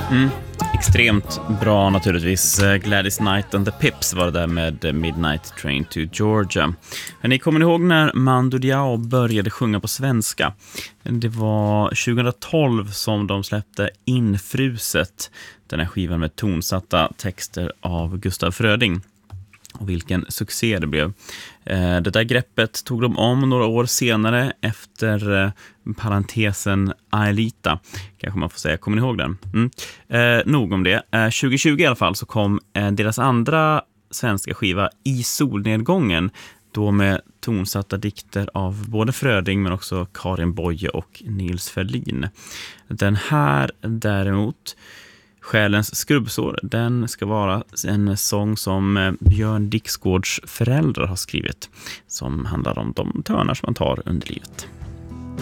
Mm. Extremt bra naturligtvis. Gladys Knight and the Pips var det där med Midnight Train to Georgia. Ni kommer ihåg när Mando Diao började sjunga på svenska? Det var 2012 som de släppte Infruset, den här skivan med tonsatta texter av Gustaf Fröding. Och vilken succé det blev. Det där greppet tog de om några år senare efter parentesen Aelita. Kanske man får säga, kommer ni ihåg den? Nog om det. 2020 i alla fall så kom deras andra svenska skiva I solnedgången. Då med tonsatta dikter av både Fröding men också Karin Boye och Nils Ferlin. Den här däremot, Själens skrubbsår, den ska vara en sång som Björn Dixgårds föräldrar har skrivit, som handlar om de törnar som man tar under livet.